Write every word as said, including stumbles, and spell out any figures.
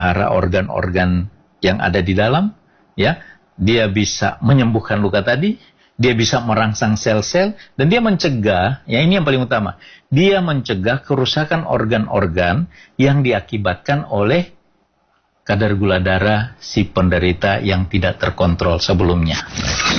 organ-organ yang ada di dalam, ya. Dia bisa menyembuhkan luka tadi, dia bisa merangsang sel-sel, dan dia mencegah, ya ini yang paling utama, dia mencegah kerusakan organ-organ yang diakibatkan oleh kadar gula darah si penderita yang tidak terkontrol sebelumnya.